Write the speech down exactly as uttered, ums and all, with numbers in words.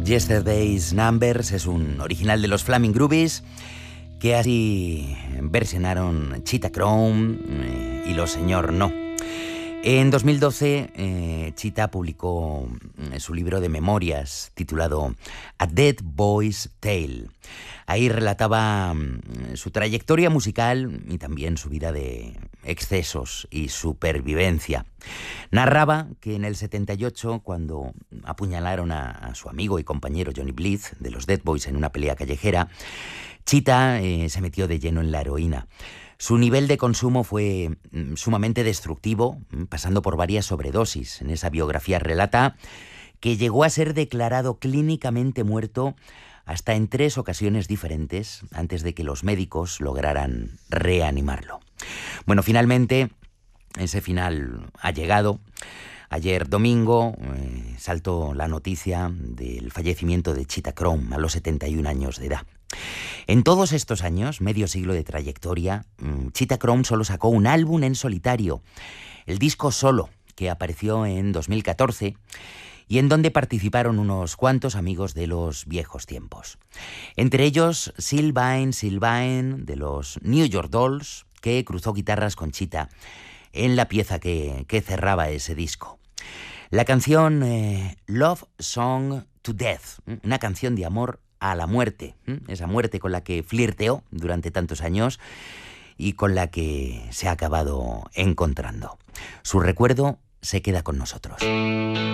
Yesterday's Numbers es un original de los Flaming Groovies que así versionaron Cheetah Chrome eh, y los Señor No. En dos mil doce, eh, Cheetah publicó eh, su libro de memorias titulado A Dead Boy's Tale. Ahí relataba eh, su trayectoria musical y también su vida de excesos y supervivencia. Narraba que en el setenta y ocho, cuando apuñalaron a, a su amigo y compañero Johnny Blyth de los Dead Boys en una pelea callejera, Cheetah eh, se metió de lleno en la heroína. Su nivel de consumo fue mm, sumamente destructivo, pasando por varias sobredosis. En esa biografía relata que llegó a ser declarado clínicamente muerto hasta en tres ocasiones diferentes antes de que los médicos lograran reanimarlo. Bueno, finalmente, ese final ha llegado. Ayer domingo eh, saltó la noticia del fallecimiento de Cheetah Chrome a los setenta y un años de edad. En todos estos años, medio siglo de trayectoria, Cheetah Chrome solo sacó un álbum en solitario, el disco Solo, que apareció en dos mil catorce y en donde participaron unos cuantos amigos de los viejos tiempos. Entre ellos, Sylvain Sylvain, de los New York Dolls, que cruzó guitarras con Cheetah en la pieza que, que cerraba ese disco. La canción eh, Love Song to Death, una canción de amor a la muerte, esa muerte con la que flirteó durante tantos años y con la que se ha acabado encontrando. Su recuerdo se queda con nosotros.